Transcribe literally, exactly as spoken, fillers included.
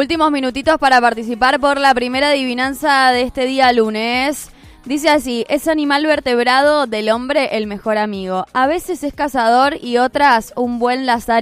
Últimos minutitos para participar por la primera adivinanza de este día lunes. Dice así: es animal vertebrado del hombre el mejor amigo. A veces es cazador y otras un buen lazarillo.